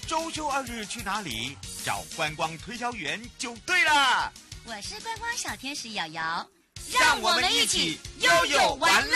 周休2日去哪里？找观光推销员就对了。 我是观光小天使瑶瑶， 让我们一起悠悠玩乐。